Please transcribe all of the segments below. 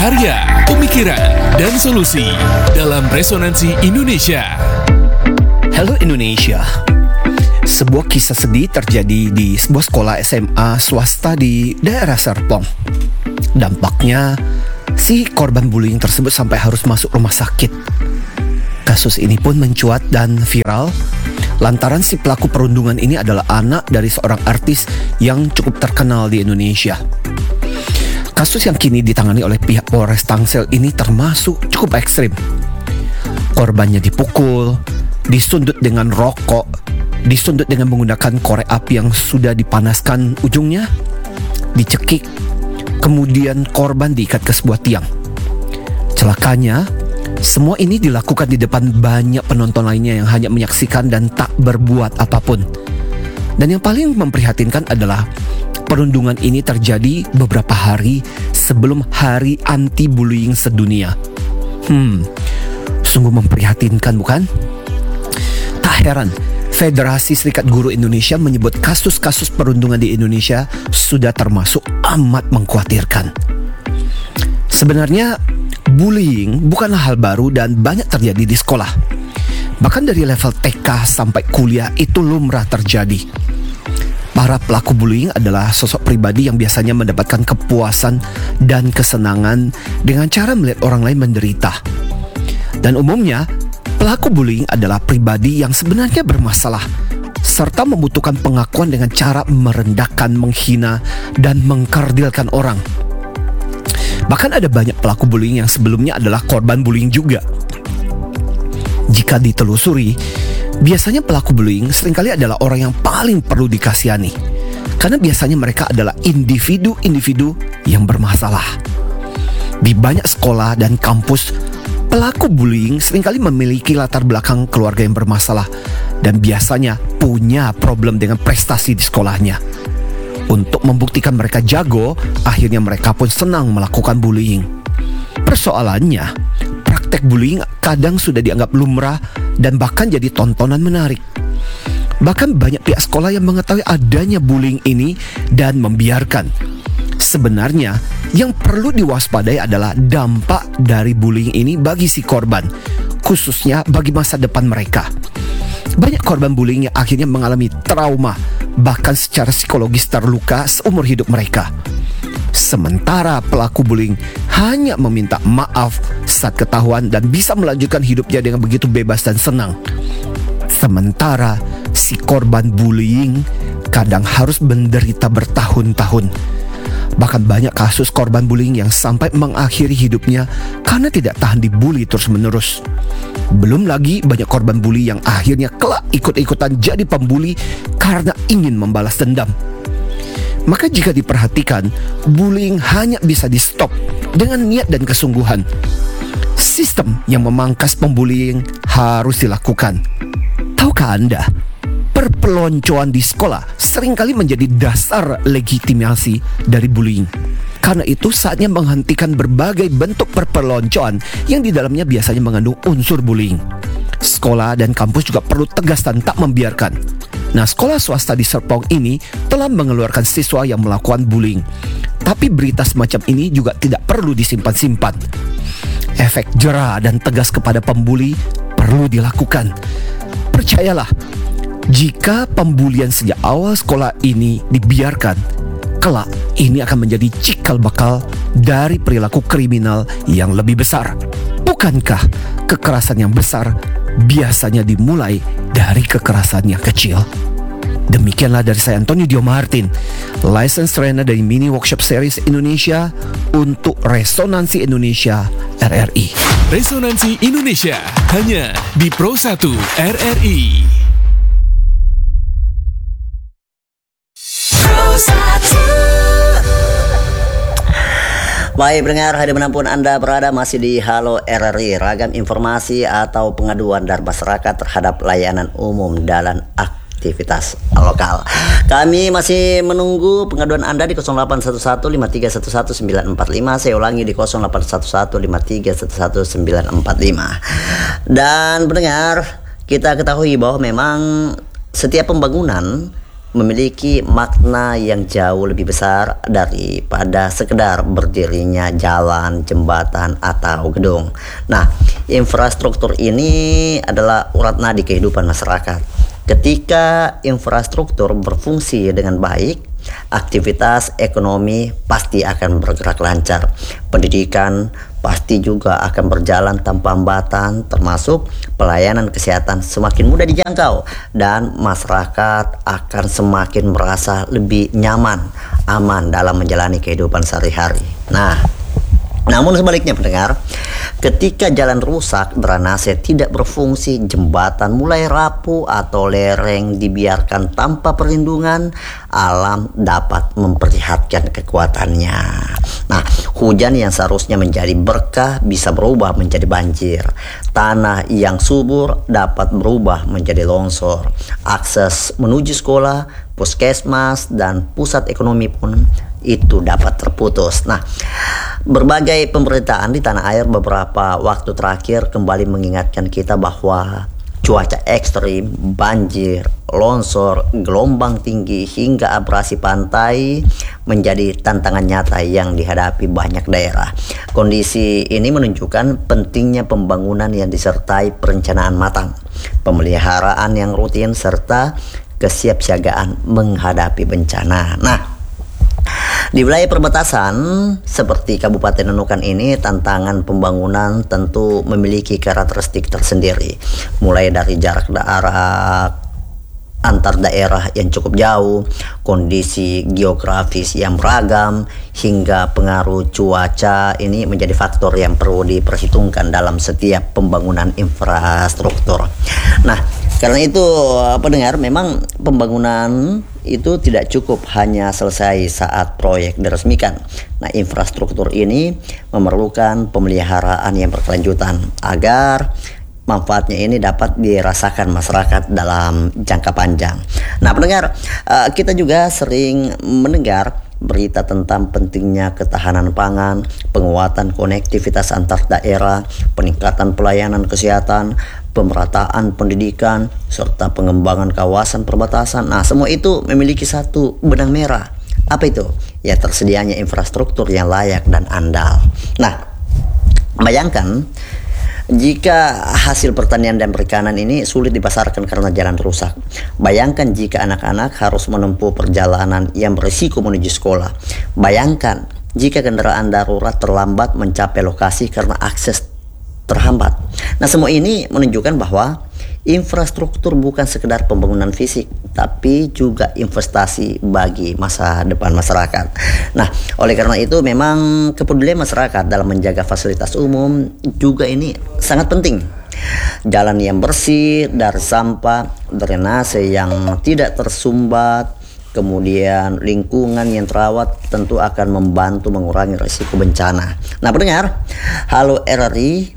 Karya, pemikiran, dan solusi dalam Resonansi Indonesia. Halo Indonesia. Sebuah kisah sedih terjadi di sebuah sekolah SMA swasta di daerah Serpong. Dampaknya, si korban bullying tersebut sampai harus masuk rumah sakit. Kasus ini pun mencuat dan viral lantaran si pelaku perundungan ini adalah anak dari seorang artis yang cukup terkenal di Indonesia. Kasus yang kini ditangani oleh pihak Polres Tangsel ini termasuk cukup ekstrim. Korbannya dipukul, disundut dengan rokok, disundut dengan menggunakan korek api yang sudah dipanaskan ujungnya, dicekik, kemudian korban diikat ke sebuah tiang. Celakanya, semua ini dilakukan di depan banyak penonton lainnya yang hanya menyaksikan dan tak berbuat apapun. Dan yang paling memprihatinkan adalah perundungan ini terjadi beberapa hari sebelum Hari Anti-Bullying Sedunia. Sungguh memprihatinkan, bukan? Tak heran, Federasi Serikat Guru Indonesia menyebut kasus-kasus perundungan di Indonesia sudah termasuk amat mengkhawatirkan. Sebenarnya, bullying bukanlah hal baru dan banyak terjadi di sekolah. Bahkan dari level TK sampai kuliah itu lumrah terjadi. Para pelaku bullying adalah sosok pribadi yang biasanya mendapatkan kepuasan dan kesenangan dengan cara melihat orang lain menderita. Dan umumnya, pelaku bullying adalah pribadi yang sebenarnya bermasalah serta membutuhkan pengakuan dengan cara merendahkan, menghina, dan mengkerdilkan orang. Bahkan ada banyak pelaku bullying yang sebelumnya adalah korban bullying juga. Jika ditelusuri, biasanya pelaku bullying seringkali adalah orang yang paling perlu dikasihani, karena biasanya mereka adalah individu-individu yang bermasalah. Di banyak sekolah dan kampus, pelaku bullying seringkali memiliki latar belakang keluarga yang bermasalah dan biasanya punya problem dengan prestasi di sekolahnya. Untuk membuktikan mereka jago, akhirnya mereka pun senang melakukan bullying. Persoalannya, praktek bullying kadang sudah dianggap lumrah dan bahkan jadi tontonan menarik. Bahkan banyak pihak sekolah yang mengetahui adanya bullying ini dan membiarkan. Sebenarnya, yang perlu diwaspadai adalah dampak dari bullying ini bagi si korban, khususnya bagi masa depan mereka. Banyak korban bullying yang akhirnya mengalami trauma, bahkan secara psikologis terluka seumur hidup mereka. Sementara pelaku bullying hanya meminta maaf saat ketahuan dan bisa melanjutkan hidupnya dengan begitu bebas dan senang. Sementara si korban bullying kadang harus menderita bertahun-tahun. Bahkan banyak kasus korban bullying yang sampai mengakhiri hidupnya karena tidak tahan dibully terus-menerus. Belum lagi banyak korban bully yang akhirnya kelak ikut-ikutan jadi pembuli karena ingin membalas dendam. Maka jika diperhatikan, bullying hanya bisa di-stop dengan niat dan kesungguhan. Sistem yang memangkas pembullying harus dilakukan. Tahukah Anda, perpeloncoan di sekolah seringkali menjadi dasar legitimasi dari bullying. Karena itu saatnya menghentikan berbagai bentuk perpeloncoan yang di dalamnya biasanya mengandung unsur bullying. Sekolah dan kampus juga perlu tegas dan tak membiarkan. Nah, sekolah swasta di Serpong ini telah mengeluarkan siswa yang melakukan bullying. Tapi berita semacam ini juga tidak perlu disimpan-simpan. Efek jera dan tegas kepada pembuli perlu dilakukan. Percayalah, jika pembulian sejak awal sekolah ini dibiarkan, kelak ini akan menjadi cikal bakal dari perilaku kriminal yang lebih besar. Bukankah kekerasan yang besar biasanya dimulai dari kekerasan yang kecil? Demikianlah dari saya, Antonio Dio Martin, Licensed Trainer dari Mini Workshop Series Indonesia untuk Resonansi Indonesia RRI. Resonansi Indonesia hanya di Pro 1 RRI. Baik pendengar, dimanapun Anda berada, masih di Halo RRI, ragam informasi atau pengaduan dari masyarakat terhadap layanan umum dalam aktivitas lokal. Kami masih menunggu pengaduan Anda di 0811-5311-945. Saya ulangi di 0811-5311-945. Dan pendengar, kita ketahui bahwa memang setiap pembangunan memiliki makna yang jauh lebih besar daripada sekedar berdirinya jalan, jembatan, atau gedung. Nah, infrastruktur ini adalah urat nadi kehidupan masyarakat. Ketika infrastruktur berfungsi dengan baik, aktivitas ekonomi pasti akan bergerak lancar. Pendidikan pasti juga akan berjalan tanpa hambatan, termasuk pelayanan kesehatan semakin mudah dijangkau dan masyarakat akan semakin merasa lebih nyaman, aman dalam menjalani kehidupan sehari-hari. Namun sebaliknya pendengar, ketika jalan rusak, drainase tidak berfungsi, jembatan mulai rapuh atau lereng dibiarkan tanpa perlindungan, alam dapat memperlihatkan kekuatannya. Nah, hujan yang seharusnya menjadi berkah bisa berubah menjadi banjir. Tanah yang subur dapat berubah menjadi longsor. Akses menuju sekolah, puskesmas, dan pusat ekonomi pun itu dapat terputus. Nah, berbagai pemberitaan di tanah air beberapa waktu terakhir kembali mengingatkan kita bahwa cuaca ekstrim, banjir, longsor, gelombang tinggi, hingga abrasi pantai menjadi tantangan nyata yang dihadapi banyak daerah. Kondisi ini menunjukkan pentingnya pembangunan yang disertai perencanaan matang, pemeliharaan yang rutin, serta kesiapsiagaan menghadapi bencana. Nah, di wilayah perbatasan seperti Kabupaten Nunukan ini, tantangan pembangunan tentu memiliki karakteristik tersendiri, mulai dari jarak antar daerah yang cukup jauh, kondisi geografis yang beragam, hingga pengaruh cuaca. Ini menjadi faktor yang perlu diperhitungkan dalam setiap pembangunan infrastruktur. Nah, karena itu pendengar, memang pembangunan itu tidak cukup hanya selesai saat proyek diresmikan. Nah, infrastruktur ini memerlukan pemeliharaan yang berkelanjutan agar manfaatnya ini dapat dirasakan masyarakat dalam jangka panjang. Nah, pendengar, kita juga sering mendengar berita tentang pentingnya ketahanan pangan, penguatan konektivitas antar daerah, peningkatan pelayanan kesehatan, pemerataan pendidikan, serta pengembangan kawasan perbatasan. Nah, semua itu memiliki satu benang merah. Apa itu? Ya, tersedianya infrastruktur yang layak dan andal. Nah, bayangkan jika hasil pertanian dan perikanan ini sulit dipasarkan karena jalan rusak. Bayangkan jika anak-anak harus menempuh perjalanan yang berisiko menuju sekolah. Bayangkan jika kendaraan darurat terlambat mencapai lokasi karena akses terhambat. Nah, semua ini menunjukkan bahwa infrastruktur bukan sekedar pembangunan fisik, tapi juga investasi bagi masa depan masyarakat. Nah, oleh karena itu memang kepedulian masyarakat dalam menjaga fasilitas umum juga ini sangat penting. Jalan yang bersih dari sampah, drainase yang tidak tersumbat, kemudian lingkungan yang terawat tentu akan membantu mengurangi risiko bencana. Nah, pendengar, Halo RRI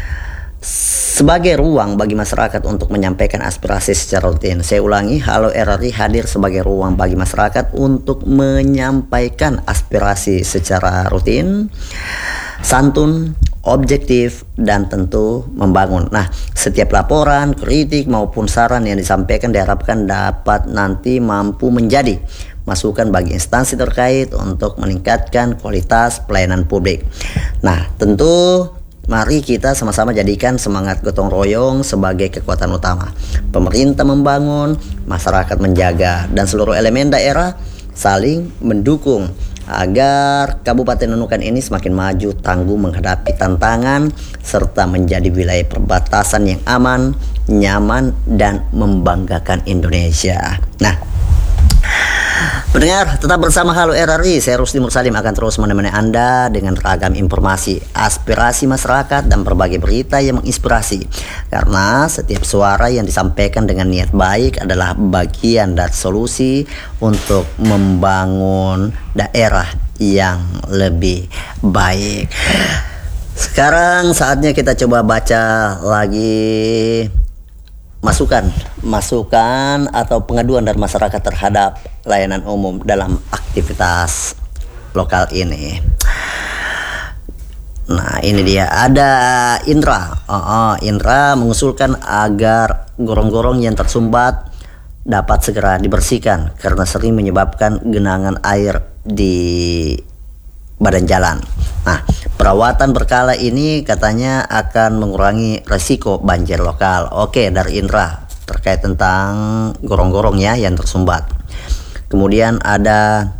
sebagai ruang bagi masyarakat untuk menyampaikan aspirasi secara rutin. Saya ulangi, Halo RRI hadir sebagai ruang bagi masyarakat untuk menyampaikan aspirasi secara rutin, santun, objektif, dan tentu membangun. Nah, setiap laporan, kritik maupun saran yang disampaikan diharapkan dapat nanti mampu menjadi masukan bagi instansi terkait untuk meningkatkan kualitas pelayanan publik. Nah, tentu mari kita sama-sama jadikan semangat gotong royong sebagai kekuatan utama. Pemerintah membangun, masyarakat menjaga, dan seluruh elemen daerah saling mendukung agar Kabupaten Nunukan ini semakin maju, tangguh menghadapi tantangan, serta menjadi wilayah perbatasan yang aman, nyaman, dan membanggakan Indonesia. Nah, pendengar, tetap bersama Halo RRI. Saya Rusdi Mursalim akan terus menemani Anda dengan ragam informasi, aspirasi masyarakat, dan berbagai berita yang menginspirasi. Karena setiap suara yang disampaikan dengan niat baik adalah bagian dari solusi untuk membangun daerah yang lebih baik. Sekarang saatnya kita coba baca lagi masukan atau pengaduan dari masyarakat terhadap layanan umum dalam aktivitas lokal ini. Nah, ini dia, ada Indra. Indra mengusulkan agar gorong-gorong yang tersumbat dapat segera dibersihkan karena sering menyebabkan genangan air di badan jalan. Nah, perawatan berkala ini katanya akan mengurangi resiko banjir lokal. Oke, dari Indra terkait tentang gorong-gorong ya yang tersumbat. Kemudian ada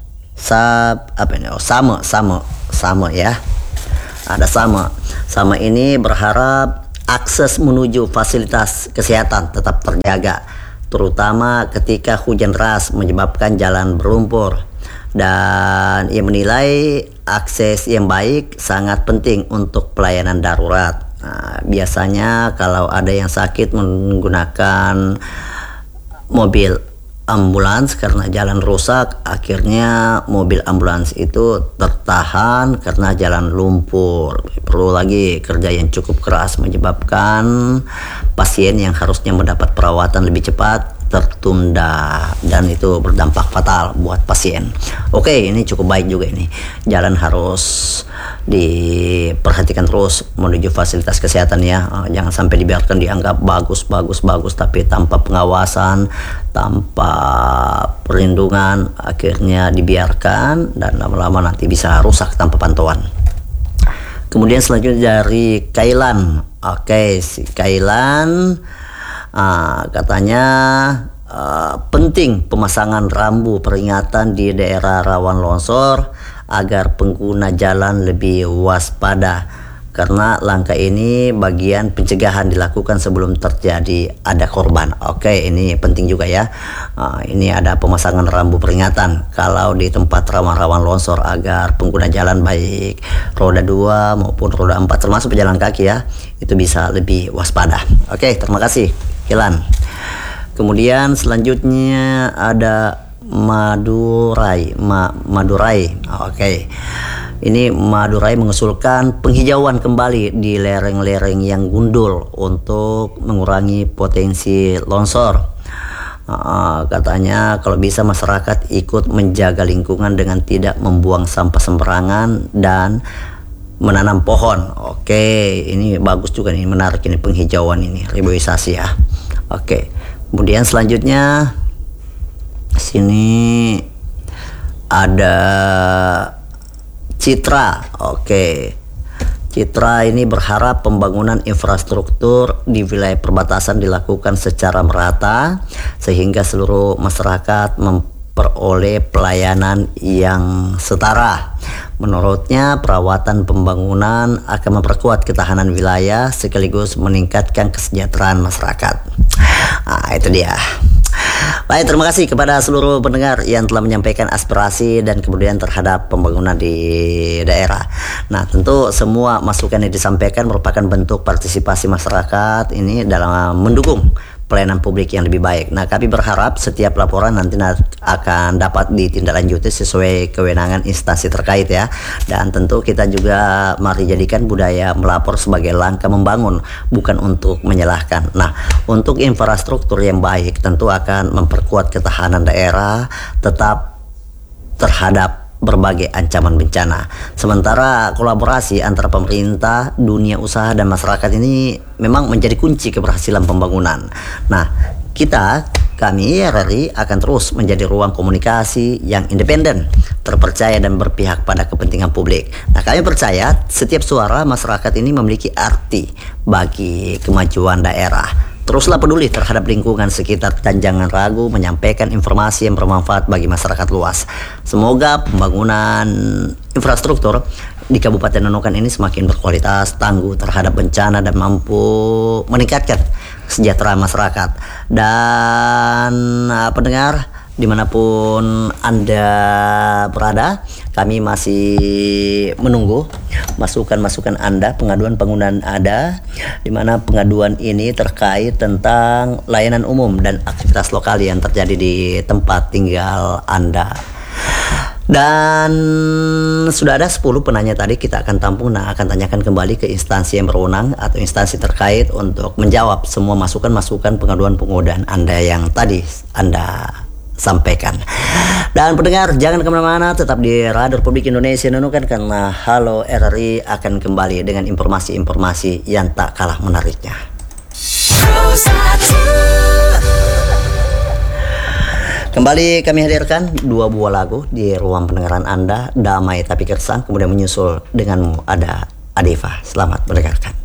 sama ya. Ada sama ini berharap akses menuju fasilitas kesehatan tetap terjaga, terutama ketika hujan deras menyebabkan jalan berlumpur. Dan ia menilai akses yang baik sangat penting untuk pelayanan darurat. Nah, biasanya kalau ada yang sakit menggunakan mobil ambulans karena jalan rusak, akhirnya mobil ambulans itu tertahan karena jalan lumpur. Perlu lagi kerja yang cukup keras menyebabkan pasien yang harusnya mendapat perawatan lebih cepat tertunda dan itu berdampak fatal buat pasien. Oke, ini cukup baik juga ini. Jalan harus diperhatikan terus menuju fasilitas kesehatan ya. Jangan sampai dibiarkan dianggap bagus tapi tanpa pengawasan, tanpa perlindungan, akhirnya dibiarkan dan lama-lama nanti bisa rusak tanpa pantauan. Kemudian selanjutnya dari Kailan. Oke, si Kailan katanya penting pemasangan rambu peringatan di daerah rawan longsor agar pengguna jalan lebih waspada, karena langkah ini bagian pencegahan dilakukan sebelum terjadi ada korban. Oke, ini penting juga ya. Ini ada pemasangan rambu peringatan kalau di tempat rawan-rawan longsor agar pengguna jalan baik roda 2 maupun roda 4 termasuk pejalan kaki ya, itu bisa lebih waspada. Oke, terima kasih Kilan. Kemudian selanjutnya ada Madurai. Oke. Ini Madurai mengusulkan penghijauan kembali di lereng-lereng yang gundul untuk mengurangi potensi longsor. Katanya kalau bisa masyarakat ikut menjaga lingkungan dengan tidak membuang sampah sembarangan dan menanam pohon. Oke, ini bagus juga nih, menarik ini penghijauan ini, reboisasi ya. Oke. Kemudian selanjutnya sini ada Citra. Oke. Citra ini berharap pembangunan infrastruktur di wilayah perbatasan dilakukan secara merata sehingga seluruh masyarakat memperoleh pelayanan yang setara. Menurutnya, perawatan pembangunan akan memperkuat ketahanan wilayah sekaligus meningkatkan kesejahteraan masyarakat. Nah, itu dia. Baik, terima kasih kepada seluruh pendengar yang telah menyampaikan aspirasi dan kemudian terhadap pembangunan di daerah. Nah, tentu semua masukan yang disampaikan merupakan bentuk partisipasi masyarakat ini dalam mendukung pelayanan publik yang lebih baik. Nah, kami berharap setiap laporan nanti akan dapat ditindaklanjuti sesuai kewenangan instansi terkait ya. Dan tentu kita juga mari jadikan budaya melapor sebagai langkah membangun, bukan untuk menyalahkan. Nah, untuk infrastruktur yang baik tentu akan memperkuat ketahanan daerah tetap terhadap berbagai ancaman bencana. Sementara kolaborasi antara pemerintah, dunia usaha dan masyarakat ini memang menjadi kunci keberhasilan pembangunan. Nah, kami RRI akan terus menjadi ruang komunikasi yang independen, terpercaya dan berpihak pada kepentingan publik. Nah, kami percaya setiap suara masyarakat ini memiliki arti bagi kemajuan daerah. Teruslah peduli terhadap lingkungan sekitar dan jangan ragu menyampaikan informasi yang bermanfaat bagi masyarakat luas. Semoga pembangunan infrastruktur di Kabupaten Nunukan ini semakin berkualitas, tangguh terhadap bencana dan mampu meningkatkan kesejahteraan masyarakat. Dan pendengar dimanapun Anda berada, kami masih menunggu masukan-masukan Anda, pengaduan Anda, di mana pengaduan ini terkait tentang layanan umum dan aktivitas lokal yang terjadi di tempat tinggal Anda. Dan sudah ada 10 penanya tadi, kita akan tampung dan akan tanyakan kembali ke instansi yang berwenang atau instansi terkait untuk menjawab semua masukan-masukan pengaduan Anda yang tadi Anda sampaikan. Dan pendengar, jangan kemana-mana, tetap di Radio Republik Indonesia Nunukan, karena Halo RRI akan kembali dengan informasi-informasi yang tak kalah menariknya. Kembali kami hadirkan 2 buah lagu di ruang pendengaran Anda, Damai Tapi Gersang, kemudian menyusul denganmu ada Adifa. Selamat mendengarkan.